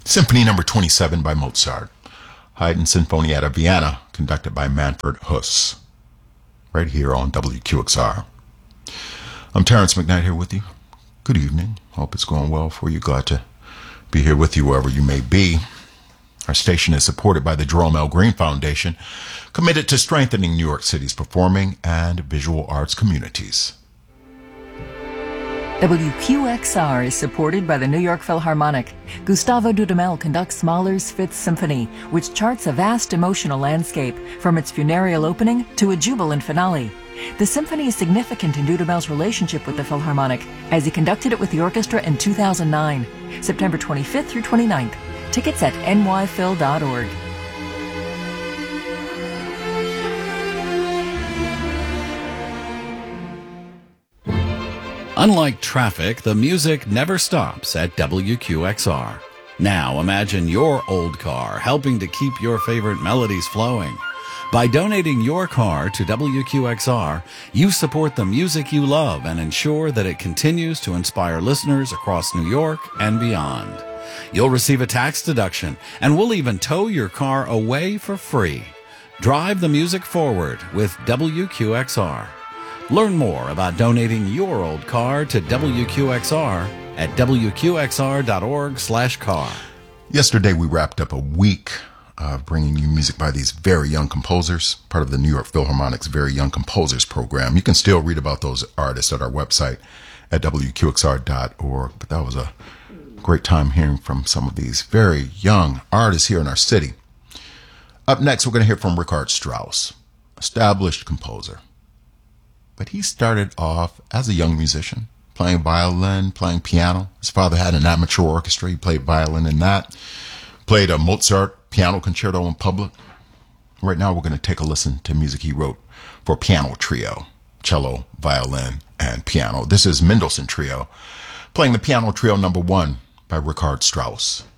Symphony Number 27 by Mozart. Haydn Sinfonietta Vienna, conducted by Manfred Huss. Right here on WQXR. I'm Terrence McKnight here with you. Good evening. Hope it's going well for you. Glad to be here with you wherever you may be. Our station is supported by the Jerome L. Green Foundation, committed to strengthening New York City's performing and visual arts communities. WQXR is supported by the New York Philharmonic. Gustavo Dudamel conducts Mahler's Fifth Symphony, which charts a vast emotional landscape, from its funereal opening to a jubilant finale. The symphony is significant in Dudamel's relationship with the Philharmonic, as he conducted it with the orchestra in 2009, September 25th through 29th. Tickets at nyphil.org. Unlike traffic, the music never stops at WQXR. Now imagine your old car helping to keep your favorite melodies flowing. By donating your car to WQXR, you support the music you love and ensure that it continues to inspire listeners across New York and beyond. You'll receive a tax deduction, and we'll even tow your car away for free. Drive the music forward with WQXR. Learn more about donating your old car to WQXR at WQXR.org/car. Yesterday we wrapped up a week of bringing you music by these very young composers, part of the New York Philharmonic's Very Young Composers program. You can still read about those artists at our website at WQXR.org. But that was a great time hearing from some of these very young artists here in our city. Up next, we're going to hear from Richard Strauss, established composer. But he started off as a young musician, playing violin, playing piano. His father had an amateur orchestra. He played violin in that. Played a Mozart piano concerto in public. Right now, we're going to take a listen to music he wrote for piano trio, cello, violin, and piano. This is Mendelssohn Trio, playing the piano trio number 1 by Richard Strauss.